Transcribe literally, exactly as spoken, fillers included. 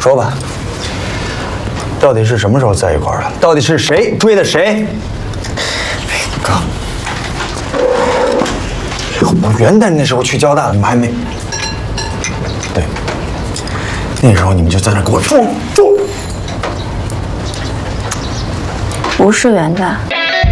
说吧，到底是什么时候在一块儿的？到底是谁追的谁？刚，我元旦那时候去交大，你们还没。对，那时候你们就在那给我装装。 不是元旦。